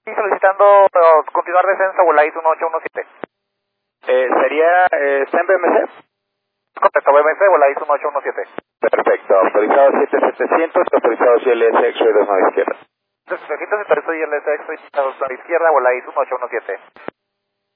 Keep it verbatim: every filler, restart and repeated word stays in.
solicitando uh, continuar descenso, Volaris uno ocho uno siete. Eh, ¿Sería eh, S E M B M C? Correcto, B M C, Volaris uno ocho uno siete. Perfecto, autorizado siete mil setecientos, autorizado C L S X-Ray dos a la izquierda. setecientos, autorizado I L S X, a la izquierda, Volaris uno ocho uno siete.